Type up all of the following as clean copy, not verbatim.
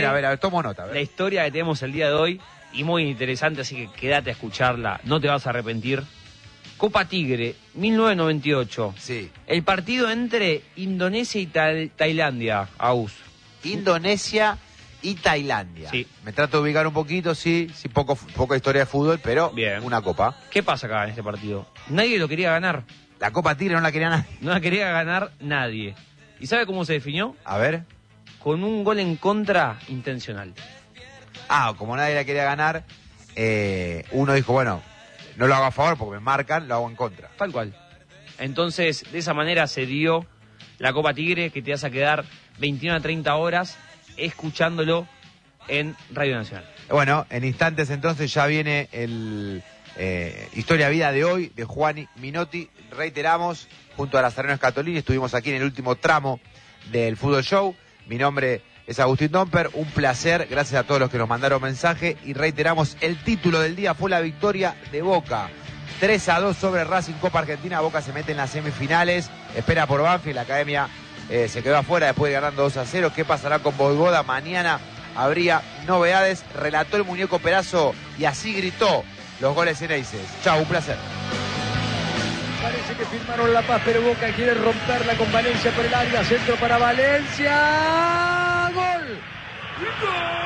ver, tomo nota. La historia que tenemos el día de hoy, y muy interesante, así que quédate a escucharla, no te vas a arrepentir. Copa Tigre, 1998. Sí. El partido entre Indonesia y Tailandia, Aus. Indonesia y Tailandia. Sí. Me trato de ubicar un poquito, sí, poca historia de fútbol, pero bien. Una copa. ¿Qué pasa acá en este partido? Nadie lo quería ganar. La Copa Tigre no la quería nadie. No la quería ganar nadie. ¿Y sabe cómo se definió? A ver. Con un gol en contra intencional. Como nadie la quería ganar, uno dijo, bueno, no lo hago a favor porque me marcan, lo hago en contra. Tal cual. Entonces, de esa manera se dio la Copa Tigre, que te vas a quedar 21 a 30 horas escuchándolo en Radio Nacional. Bueno, en instantes entonces ya viene el Historia Vida de hoy de Juan Minotti. Reiteramos, junto a Lazareno Scatolini, estuvimos aquí en el último tramo del Fútbol Show. Mi nombre es Agustín Domper, un placer, gracias a todos los que nos mandaron mensaje. Y reiteramos, el título del día fue la victoria de Boca. 3-2 sobre Racing, Copa Argentina. Boca se mete en las semifinales, espera por Banfield, la Academia se quedó afuera después de ganando 2-0. ¿Qué pasará con Boivoda? Mañana habría novedades. Relató el muñeco Perazo y así gritó los goles en Aces. Chau, un placer. Parece que firmaron la paz, pero Boca quiere romperla con Valencia por el área. Centro para Valencia. ¡Gol! ¡Gol!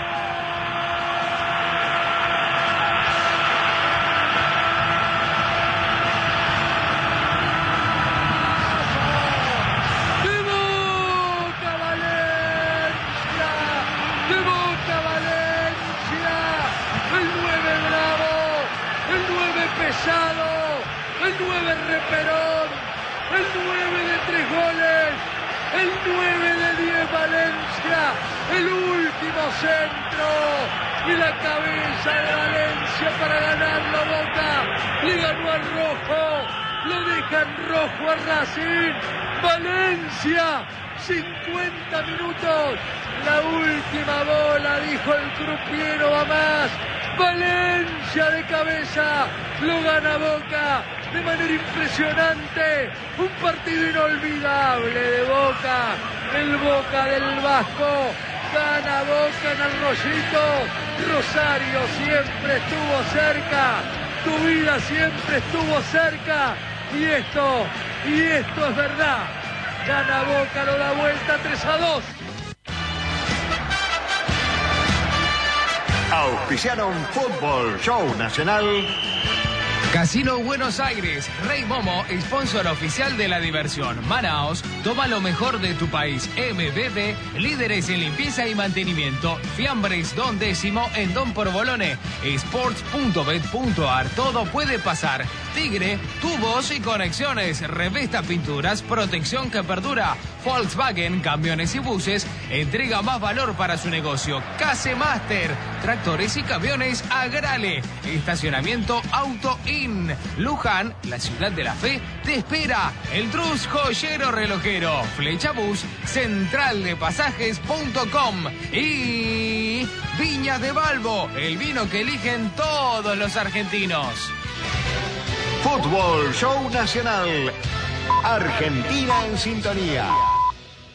El 9 reperón, el 9 de 3 goles, el 9 de 10 Valencia, el último centro y la cabeza de Valencia para ganarlo. Boca le ganó al rojo, lo dejan rojo a Racing. Valencia, 50 minutos, la última bola, dijo el crupiero, va más. Valencia de cabeza, lo gana Boca de manera impresionante, un partido inolvidable de Boca, el Boca del Vasco, gana Boca en Arroyito. Rosario siempre estuvo cerca, tu vida siempre estuvo cerca, y esto es verdad, gana Boca, lo da vuelta 3-2. Auspiciaron Fútbol Show Nacional. Casino Buenos Aires, Rey Momo, sponsor oficial de la diversión. Manaos, toma lo mejor de tu país. MBB, líderes en limpieza y mantenimiento. Fiambres Don Décimo en Don Porbolone. Sports.bet.ar, todo puede pasar. Tigre, tubos y conexiones. Revesta Pinturas, protección que perdura. Volkswagen, camiones y buses, entrega más valor para su negocio. Case Master, tractores y camiones Agrale. Estacionamiento Auto In. Luján, la ciudad de la fe, te espera. El Trus Joyero Relojero. Flecha Bus, centraldepasajes.com. Y Viña de Balbo, el vino que eligen todos los argentinos. Fútbol Show Nacional. Argentina en sintonía.